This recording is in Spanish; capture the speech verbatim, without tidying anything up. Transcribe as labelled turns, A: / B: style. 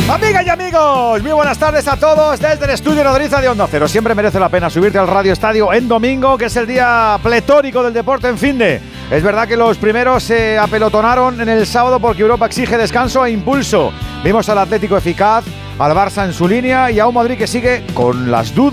A: Amigas y amigos, muy buenas tardes a todos desde el estudio Nodriza de Onda Cero. Siempre merece la pena subirte al Radio Estadio en domingo, que es el día pletórico del deporte en finde. Es verdad que los primeros se apelotonaron en el sábado porque Europa exige descanso e impulso. Vimos al Atlético eficaz, al Barça en su línea y a un Madrid que sigue con las dudas.